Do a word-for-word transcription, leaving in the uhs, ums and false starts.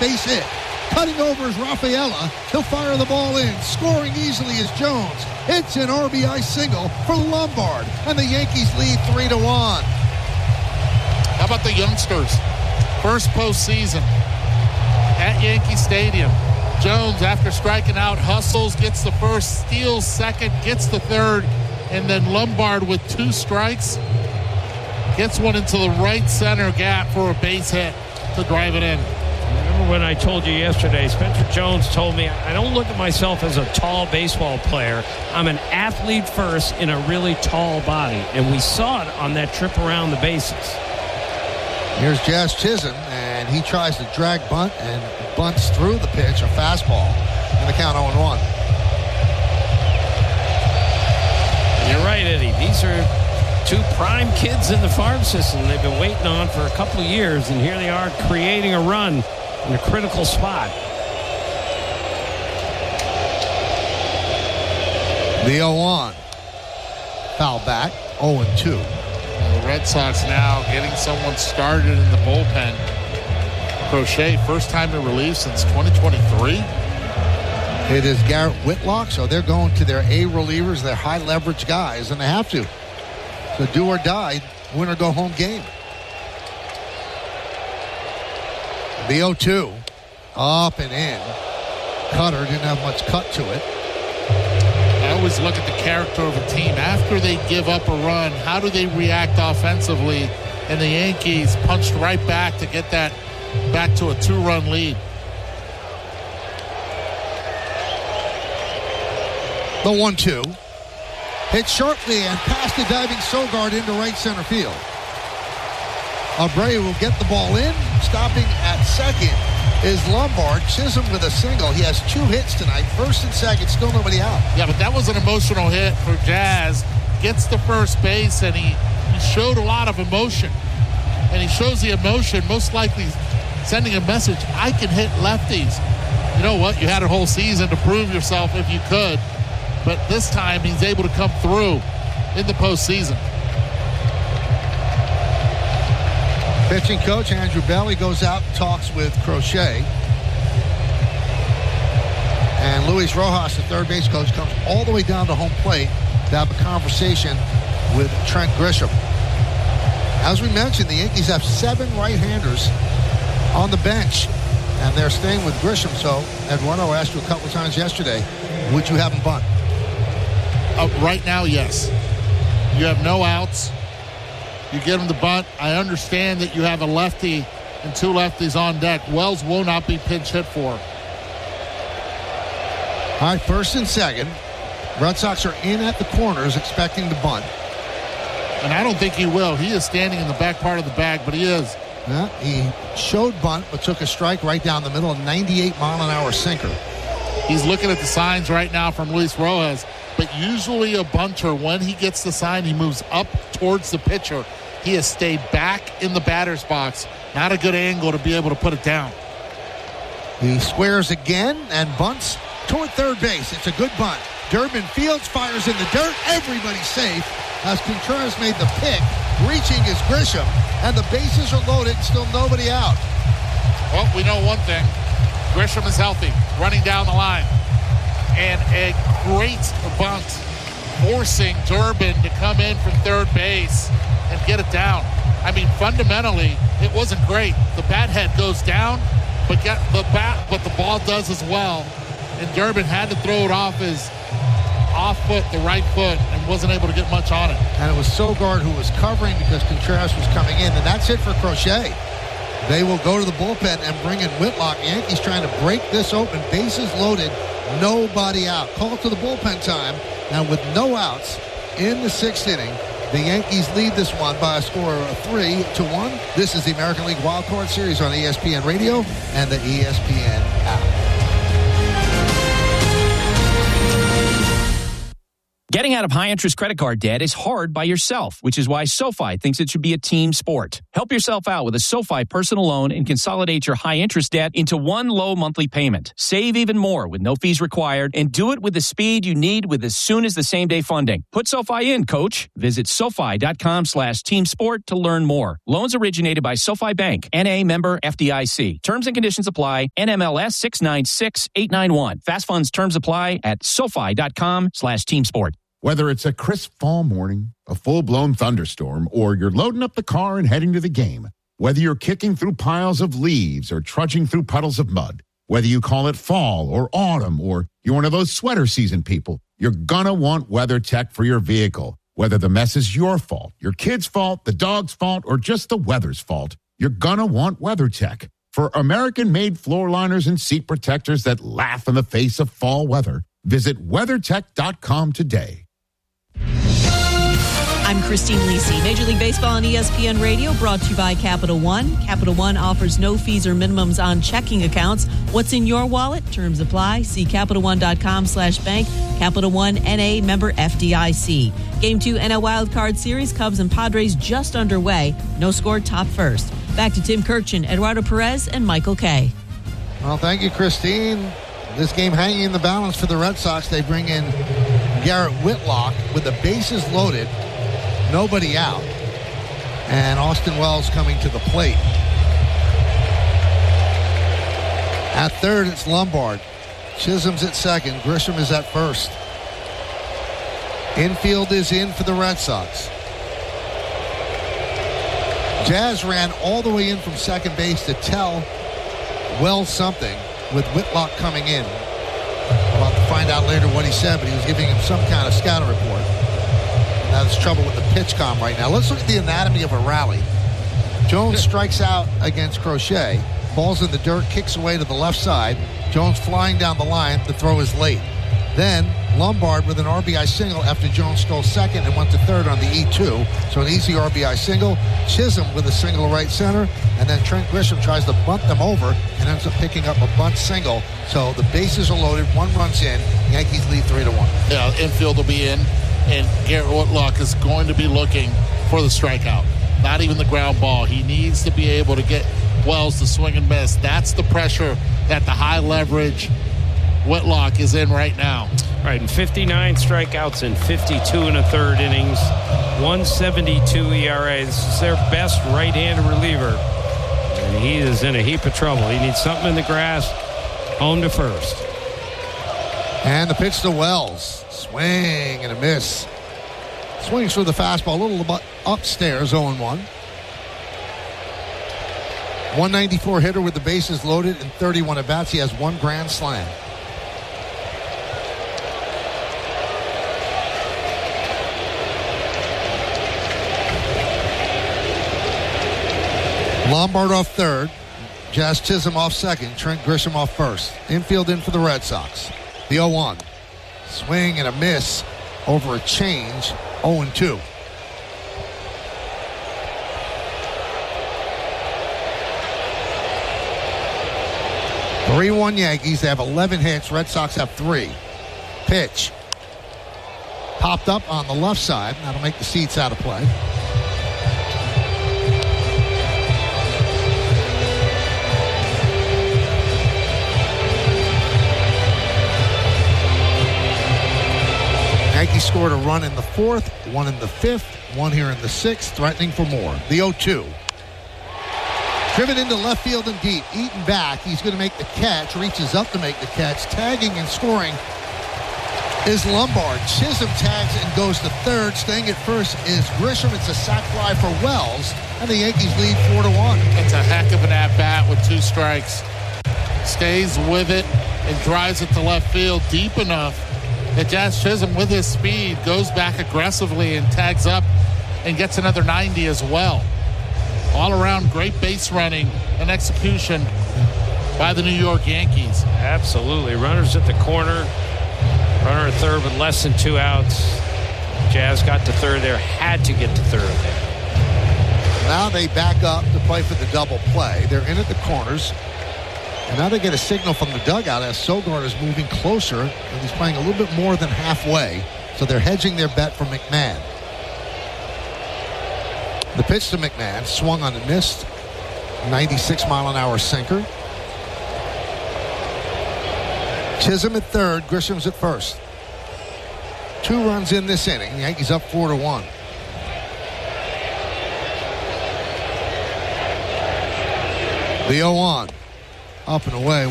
base hit. Cutting over is Rafaela. He'll fire the ball in. Scoring easily is Jones. It's an R B I single for Lombard, and the Yankees lead three to one. How about the youngsters? First postseason at Yankee Stadium. Jones, after striking out, hustles, gets the first, steals second, gets the third, and then Lombard with two strikes gets one into the right center gap for a base hit to drive it in. Remember when I told you yesterday, Spencer Jones told me, I don't look at myself as a tall baseball player. I'm an athlete first in a really tall body. And we saw it on that trip around the bases. Here's Jazz Chisholm, and he tries to drag bunt and bunts through the pitch, a fastball, and the count oh and one. You're right, Eddie. These are two prime kids in the farm system they've been waiting on for a couple of years, and here they are creating a run in a critical spot. The oh one. Foul back, oh and two. The Red Sox now getting someone started in the bullpen. Crochet, first time in relief since twenty twenty-three. It is Garrett Whitlock, so they're going to their A relievers, their high leverage guys, and they have to. So do or die, win or go home game. The oh two, up and in. Cutter didn't have much cut to it. I always look at the character of a team. After they give up a run, how do they react offensively? And the Yankees punched right back to get that back to a two-run lead. The one two. Hit sharply and past the diving Sogard into right center field. Abreu will get the ball in. Stopping at second is Lombard. Chisholm with a single. He has two hits tonight. First and second, still nobody out. Yeah, but that was an emotional hit for Jazz. Gets the first base, and he, he showed a lot of emotion. And he shows the emotion, most likely sending a message, I can hit lefties. You know what? You had a whole season to prove yourself if you could. But this time, he's able to come through in the postseason. Pitching coach Andrew Bailey goes out and talks with Crochet. And Luis Rojas, the third base coach, comes all the way down to home plate to have a conversation with Trent Grisham. As we mentioned, the Yankees have seven right-handers on the bench, and they're staying with Grisham. So, Eduardo, I asked you a couple of times yesterday, would you have him bunt? Uh, right now, yes. You have no outs. You get him the bunt. I understand that you have a lefty and two lefties on deck. Wells will not be pinch hit for. All right, first and second. Red Sox are in at the corners expecting to bunt. And I don't think he will. He is standing in the back part of the bag, but he is. Yeah, he showed bunt, but took a strike right down the middle, a ninety-eight mile an hour sinker. He's looking at the signs right now from Luis Rojas. But usually a bunter, when he gets the sign, he moves up towards the pitcher. He has stayed back in the batter's box. Not a good angle to be able to put it down. He squares again and bunts toward third base. It's a good bunt. Durbin Fields fires in the dirt. Everybody's safe as Contreras made the pick. Reaching is Grisham, and the bases are loaded. Still nobody out. Well, we know one thing. Grisham is healthy, running down the line. And a great bunt, forcing Durbin to come in from third base and get it down. I mean, fundamentally, it wasn't great. The bat head goes down, but get the bat, but the ball does as well. And Durbin had to throw it off his off foot, the right foot, and wasn't able to get much on it. And it was Sogard who was covering because Contreras was coming in, and that's it for Crochet. They will go to the bullpen and bring in Whitlock. Yankees trying to break this open. Bases loaded. Nobody out. Call to the bullpen time. Now with no outs in the sixth inning, the Yankees lead this one by a score of three to one. This is the American League Wild Card Series on E S P N Radio and the E S P N app. Getting out of high-interest credit card debt is hard by yourself, which is why SoFi thinks it should be a team sport. Help yourself out with a SoFi personal loan and consolidate your high-interest debt into one low monthly payment. Save even more with no fees required, and do it with the speed you need with as soon as the same-day funding. Put SoFi in, coach. Visit SoFi.com slash team sport to learn more. Loans originated by SoFi Bank, N A member F D I C. Terms and conditions apply. N M L S six nine six eight nine one. Fast funds terms apply at SoFi.com slash team sport. Whether it's a crisp fall morning, a full-blown thunderstorm, or you're loading up the car and heading to the game, whether you're kicking through piles of leaves or trudging through puddles of mud, whether you call it fall or autumn, or you're one of those sweater season people, you're gonna want WeatherTech for your vehicle. Whether the mess is your fault, your kid's fault, the dog's fault, or just the weather's fault, you're gonna want WeatherTech. For American-made floor liners and seat protectors that laugh in the face of fall weather, visit WeatherTech dot com today. I'm Christine Lisi. Major League Baseball on E S P N Radio, brought to you by Capital One. Capital One offers no fees or minimums on checking accounts. What's in your wallet? Terms apply. See Capital One dot com slash bank. Capital One N A member F D I C. Game two N L Wildcard Series, Cubs and Padres just underway. No score, top first. Back to Tim Kirchin, Eduardo Perez, and Michael Kay. Well, thank you, Christine. This game hanging in the balance for the Red Sox. They bring in Garrett Whitlock with the bases loaded. Nobody out. And Austin Wells coming to the plate. At third, it's Lombard. Chisholm's at second. Grisham is at first. Infield is in for the Red Sox. Jazz ran all the way in from second base to tell Wells something with Whitlock coming in. I'm about to find out later what he said, but he was giving him some kind of scouting report. Now there's trouble with the pitch com right now. Let's look at the anatomy of a rally. Jones strikes out against Crochet. Ball's in the dirt, kicks away to the left side. Jones flying down the line. The throw is late. Then Lombard with an R B I single after Jones stole second and went to third on the E two. So an easy R B I single. Chisholm with a single right center. And then Trent Grisham tries to bunt them over and ends up picking up a bunt single. So the bases are loaded. One runs in. Yankees lead three to one. Yeah, infield will be in. And Garrett Whitlock is going to be looking for the strikeout. Not even the ground ball. He needs to be able to get Wells to swing and miss. That's the pressure that the high leverage Whitlock is in right now. Right, and fifty-nine strikeouts in fifty-two and a third innings, one seventy-two E R A. This is their best right-handed reliever, and he is in a heap of trouble. He needs something in the grass. Home to first. And the pitch to Wells. Swing and a miss. Swings for the fastball, a little bit upstairs, oh and one. one ninety-four hitter with the bases loaded and thirty-one at-bats. He has one grand slam. Lombard off third. Jazz Chisholm off second. Trent Grisham off first. Infield in for the Red Sox. The oh one. Swing and a miss over a change. oh and two. three one Yankees. They have eleven hits. Red Sox have three. Pitch. Popped up on the left side. That'll make the seats out of play. Yankees scored a run in the fourth, one in the fifth, one here in the sixth, threatening for more. The oh two. Driven into left field and deep. Eaton back. He's going to make the catch. Reaches up to make the catch. Tagging and scoring is Lombard. Chisholm tags and goes to third. Staying at first is Grisham. It's a sac fly for Wells. And the Yankees lead four to one. It's a heck of an at-bat with two strikes. Stays with it and drives it to left field deep enough that Jazz Chisholm, with his speed, goes back aggressively and tags up and gets another ninety as well. All around great base running and execution by the New York Yankees. Absolutely. Runners at the corner. Runner at third with less than two outs. Jazz got to third there. Had to get to third there. Now they back up to play for the double play. They're in at the corners. And now they get a signal from the dugout as Sogard is moving closer. And he's playing a little bit more than halfway. So they're hedging their bet for McMahon. The pitch to McMahon, swung on and missed. ninety-six mile an hour sinker. Chisholm at third, Grisham's at first. Two runs in this inning. Yankees up four to one. The oh one. Up and away.